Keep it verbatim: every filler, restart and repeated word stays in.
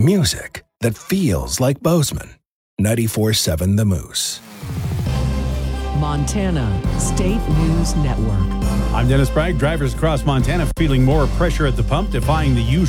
music that feels like Bozeman. ninety-four point seven The Moose. Montana State News Network. I'm Dennis Bragg. Drivers across Montana feeling more pressure at the pump, defying the usual